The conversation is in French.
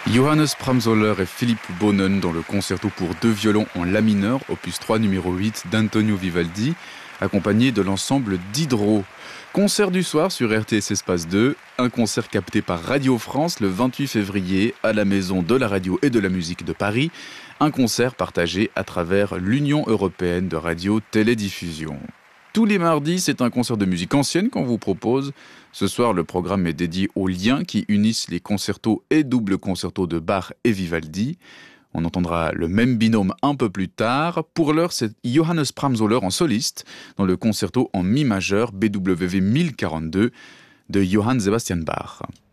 Johannes Pramsoller et Philipp Bohnen dans le concerto pour deux violons en la mineur, opus 3 numéro 8 d'Antonio Vivaldi, accompagné de l'ensemble Diderot. Concert du soir sur RTS Espace 2, un concert capté par Radio France le 28 février à la Maison de la Radio et de la Musique de Paris, un concert partagé à travers l'Union Européenne de Radio-Télédiffusion. Tous les mardis, c'est un concert de musique ancienne qu'on vous propose. Ce soir, le programme est dédié aux liens qui unissent les concertos et doubles concertos de Bach et Vivaldi. On entendra le même binôme un peu plus tard. Pour l'heure, c'est Johannes Pramsoller en soliste dans le concerto en mi majeur BWV 1042 de Johann Sebastian Bach.